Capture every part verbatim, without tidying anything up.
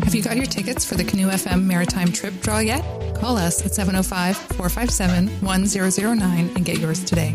Have you got your tickets for the Canoe F M Maritime Trip Draw yet? Call us at seven oh five, four five seven, one zero zero nine and get yours today.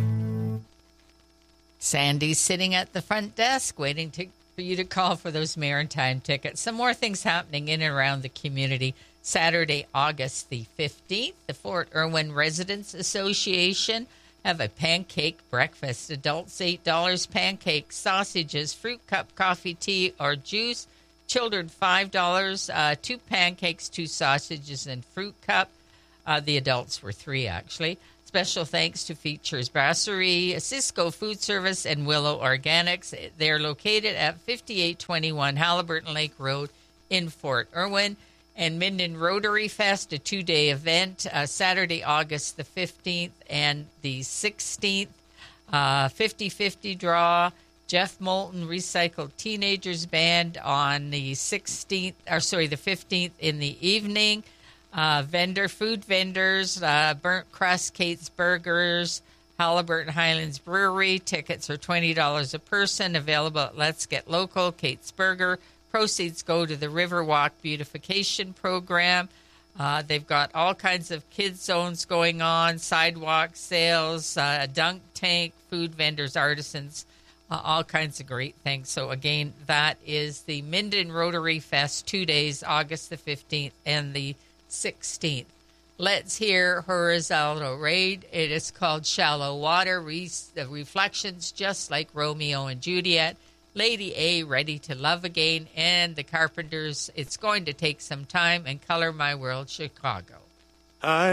Sandy's sitting at the front desk waiting to, for you to call for those maritime tickets. Some more things happening in and around the community. Saturday, August the fifteenth, the Fort Irwin Residents Association have a pancake breakfast. Adults eight dollars, pancakes, sausages, fruit cup, coffee, tea, or juice. Children five dollars, uh, two pancakes, two sausages, and fruit cup. Uh, the adults were three, actually. Special thanks to Features Brasserie, Cisco Food Service, and Willow Organics. They're located at fifty-eight twenty-one Halliburton Lake Road in Fort Irwin. And Minden Rotary Fest, a two-day event, uh, Saturday, August the fifteenth and the sixteenth. Uh, fifty-fifty draw. Jeff Moulton Recycled Teenagers Band on the sixteenth, or sorry, the fifteenth in the evening. Uh, vendor, food vendors, uh, Burnt Crust, Kate's Burgers, Halliburton Highlands Brewery. Tickets are twenty dollars a person, available at Let's Get Local, Kate's Burger. Proceeds go to the Riverwalk Beautification Program. Uh, they've got all kinds of kids zones going on, sidewalk sales, uh, dunk tank, food vendors, artisans, uh, all kinds of great things. So, again, that is the Minden Rotary Fest, two days, August the fifteenth and the sixteenth. Let's hear Horizontal Raid. It is called Shallow Water, Re- the Reflections, just like Romeo and Juliet. Lady A, Ready to Love Again, and the Carpenters, It's Going to Take Some Time, and Color My World, Chicago. I